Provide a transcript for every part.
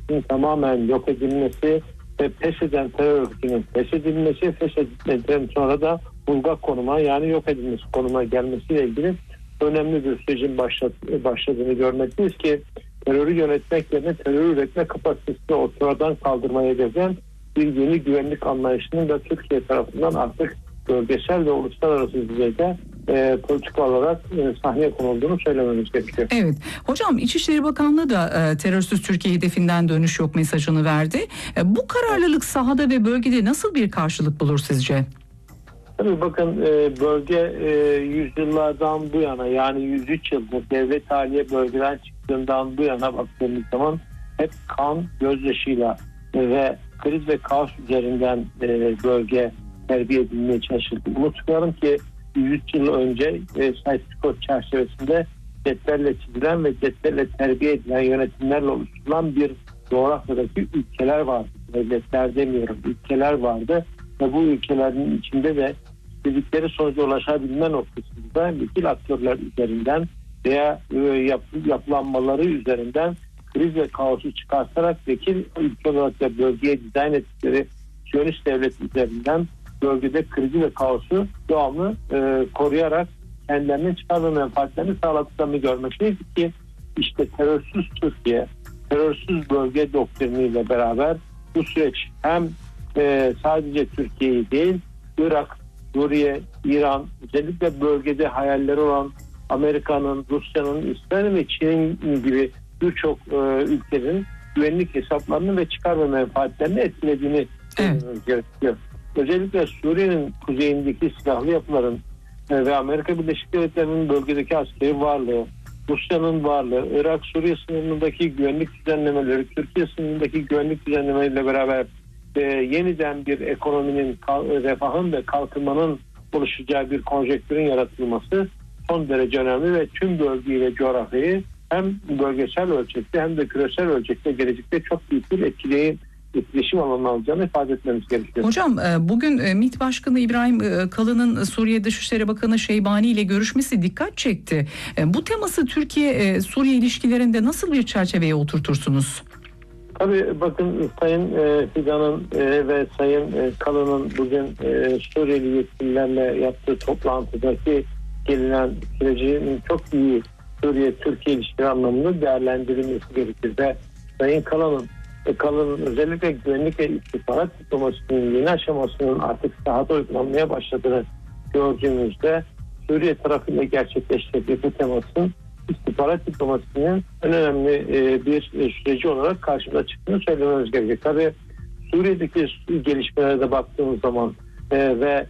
örgütünün tamamen yok edilmesi ve PES eden terör örgütünün PES edilmesi, PES edildikten sonra da ulgak konuma, yani yok edilmesi konuma gelmesiyle ilgili önemli bir sürecin başladığını görmekteyiz ki terörü yönetmek yerine terör üretme kapasitesini ortadan kaldırmaya gezen bir yeni güvenlik anlayışının da Türkiye tarafından artık bölgesel ve uluslararası düzeyde politik olarak sahneye konulduğunu söylememiz gerekiyor. Evet. Hocam, İçişleri Bakanlığı da terörsüz Türkiye hedefinden dönüş yok mesajını verdi. Bu kararlılık sahada ve bölgede nasıl bir karşılık bulur sizce? Tabii bakın, bölge yüzyıllardan bu yana, yani 103 yıldır devlet haliye bölgeden çıktığından bu yana baktığımız zaman hep kan, gözyaşıyla ve kriz ve kaos üzerinden bölge terbiye edilmeye çalışıldı. Unutmayalım ki 103 yıl önce Sykes-Picot çerçevesinde cetvelle çizilen ve cetvelle terbiye edilen yönetimlerle oluşturulan bir coğrafyadaki ülkeler vardı. Devletler demiyorum, ülkeler vardı ve bu ülkelerin içinde de istedikleri sonuca ulaşabilme noktasında vekil aktörler üzerinden veya yapılanmaları üzerinden kriz ve kaosu çıkartarak vekil ülke olarak da bölgeye dizayn ettikleri Siyonist devlet üzerinden bölgede krizi ve kaosu devamlı koruyarak kendilerinin çıkar ve menfaatlerini sağladıklarını görmekteyiz ki işte terörsüz Türkiye, terörsüz bölge doktriniyle beraber bu süreç hem sadece Türkiye'yi değil, Irak, Suriye, İran, özellikle bölgede hayalleri olan Amerika'nın, Rusya'nın, İsrail ve Çin'in gibi birçok ülkenin güvenlik hesaplarını ve çıkar ve menfaatlerini etkilediğini söylememiz gerekiyor. Özellikle Suriye'nin kuzeyindeki silahlı yapıların ve Amerika Birleşik Devletleri'nin bölgedeki askeri varlığı, Rusya'nın varlığı, Irak-Suriye sınırındaki güvenlik düzenlemeleri, Türkiye sınırındaki güvenlik düzenlemeleriyle beraber yeniden bir ekonominin, refahın ve kalkınmanın oluşacağı bir konjektürün yaratılması son derece önemli ve tüm bölgeyi ve coğrafyayı hem bölgesel ölçekte hem de küresel ölçekte gelecekte çok büyük bir etkileşim alanına alacağını ifade etmemiz gerekiyor. Hocam, bugün MİT Başkanı İbrahim Kalın'ın Suriye Dışişleri Bakanı Şeybani ile görüşmesi dikkat çekti. Bu teması Türkiye-Suriye ilişkilerinde nasıl bir çerçeveye oturtursunuz? Tabii bakın, Sayın Fidan'ın ve Sayın Kalın'ın bugün Suriyeli yetkililerle yaptığı toplantıdaki gelinen sürecinin çok iyi Suriye-Türkiye ilişkileri anlamında değerlendirilmesi gerekir ve Sayın Kalın'ın özellikle güvenlik ve istihbarat diplomasisinin yeni aşamasının artık sahada uygulanmaya başladığını gördüğümüzde Suriye tarafıyla gerçekleştirdiği bu temasın istihbarat diplomasisinin en önemli bir süreci olarak karşımıza çıktığını söylememiz gerekiyor. Tabii Suriye'deki gelişmelere de baktığımız zaman ve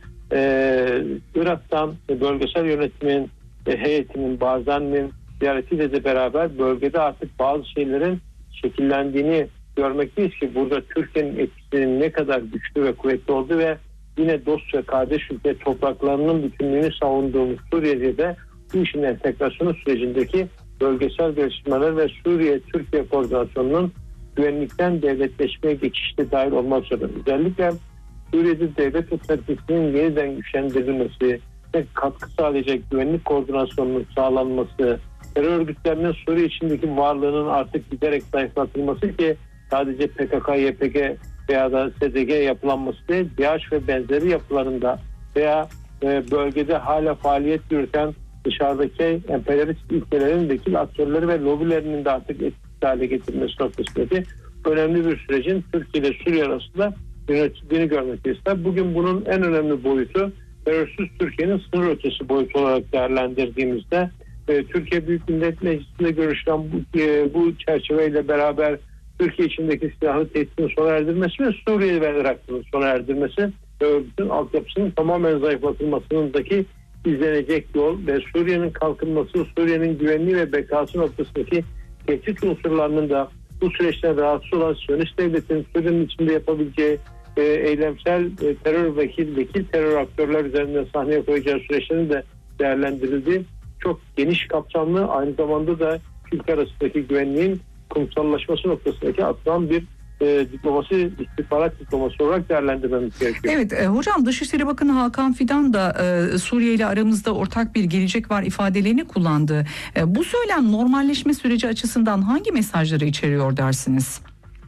Irak'tan bölgesel yönetimin heyetinin, Barzani'nin ziyaretiyle de beraber bölgede artık bazı şeylerin şekillendiğini görmekteyiz ki burada Türkiye'nin etkisinin ne kadar güçlü ve kuvvetli olduğu ve yine dost ve kardeş ülke topraklarının bütünlüğünü savunduğumuz Suriye'de de bu işin entegrasyonu sürecindeki bölgesel gelişmeler ve Suriye-Türkiye koordinasyonunun güvenlikten devletleşmeye geçişte dahil olmak üzere özellikle Suriye'de devlet otoritesinin yeniden güçlendirilmesi ve katkı sağlayacak güvenlik koordinasyonunun sağlanması, terör örgütlerinin Suriye içindeki varlığının artık giderek zayıflatılması ki sadece PKK, YPG veya da SDG yapılanması değil, DAEŞ ve benzeri yapılarında veya bölgede hala faaliyet yürüten dışarıdaki emperyalist ülkelerin vekil aktörleri ve lobilerinin de artık etkisiz hale getirilmesi noktasındaki önemli bir sürecin Türkiye ile Suriye arasında yönetildiğini görmekteyiz. Bugün bunun en önemli boyutu terörsüz Türkiye'nin sınır ötesi boyutu olarak değerlendirdiğimizde Türkiye Büyük Millet Meclisi'nde görüşülen bu çerçeveyle beraber Türkiye içindeki silahlı tehditin sona erdirmesi ve Suriye ve Irak'ın sona erdirmesi ve örgütün altyapısının tamamen zayıflatılmasındaki izlenecek yol ve Suriye'nin kalkınması, Suriye'nin güvenliği ve bekası noktasındaki tehdit unsurlarının da bu süreçten rahatsız olan Siyonist devletin Suriye'nin içinde yapabileceği eylemsel vekil terör aktörler üzerinden sahneye koyacağı süreçlerin de değerlendirildiği çok geniş kapsamlı, aynı zamanda da ülke arasındaki güvenliğin kurumsallaşması noktasındaki atılan bir diplomasi, istihbarat diplomasi olarak değerlendirmemiz gerekiyor. Evet hocam, Dışişleri Bakanı Hakan Fidan da Suriye ile aramızda ortak bir gelecek var ifadelerini kullandı. Bu söylem normalleşme süreci açısından hangi mesajları içeriyor dersiniz?